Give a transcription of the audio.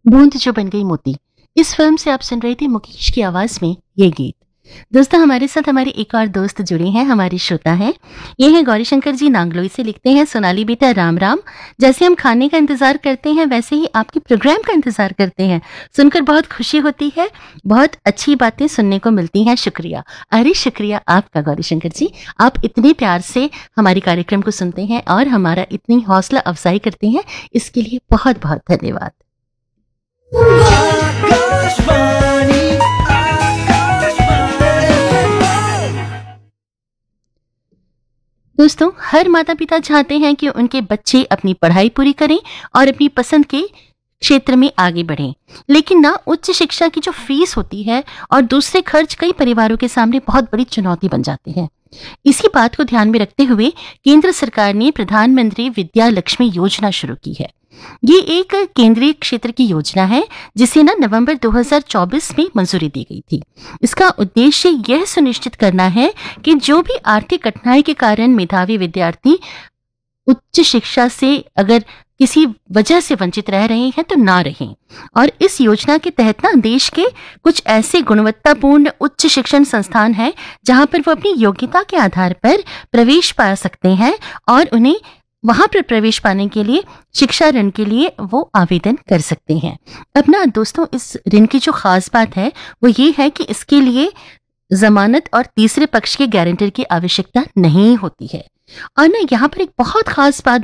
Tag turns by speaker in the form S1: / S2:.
S1: बूंद जो बन गई मोती। इस फिल्म से आप सुन रहे थे मुकेश की आवाज में ये गीत। दोस्तों, हमारे साथ हमारे एक और दोस्त जुड़े हैं, हमारे श्रोता हैं। ये हैं गौरीशंकर जी नांगलोई से, लिखते हैं सोनाली बेटा राम राम। जैसे हम खाने का इंतजार करते हैं वैसे ही आपके प्रोग्राम का इंतजार करते हैं। सुनकर बहुत खुशी होती है, बहुत अच्छी बातें सुनने को मिलती हैं। शुक्रिया, अरे शुक्रिया आपका गौरीशंकर जी। आप इतने प्यार से हमारे कार्यक्रम को सुनते हैं और हमारा इतनी हौसला अफजाई करते हैं, इसके लिए बहुत बहुत धन्यवाद।
S2: आकाशवाणी
S1: दोस्तों, हर माता पिता चाहते हैं कि उनके बच्चे अपनी पढ़ाई पूरी करें और अपनी पसंद के क्षेत्र में आगे बढ़ें, लेकिन ना उच्च शिक्षा की जो फीस होती है और दूसरे खर्च कई परिवारों के सामने बहुत बड़ी चुनौती बन जाते हैं। इसी बात को ध्यान में रखते हुए केंद्र सरकार ने प्रधानमंत्री विद्या लक्ष्मी योजना शुरू की है। ये एक केंद्रीय क्षेत्र की योजना है जिसे ना नवंबर 2024 में मंजूरी दी गई थी। इसका उद्देश्य यह सुनिश्चित करना है कि जो भी आर्थिक कठिनाई के कारण मेधावी विद्यार्थी उच्च शिक्षा से अगर किसी वजह से वंचित रह रहे हैं तो ना रहें। और इस योजना के तहत ना देश के कुछ ऐसे गुणवत्तापूर्ण उच्च शिक्षण संस्थान हैं जहां पर वो अपनी योग्यता के आधार पर प्रवेश पा सकते हैं और उन्हें वहां पर प्रवेश पाने के लिए शिक्षा ऋण के लिए वो आवेदन कर सकते हैं। अब ना दोस्तों, इस ऋण की जो खास बात है वो ये है कि इसके लिए जमानत और तीसरे पक्ष के गारंटर की आवश्यकता नहीं होती है। और ना यहाँ पर एक बहुत खास बात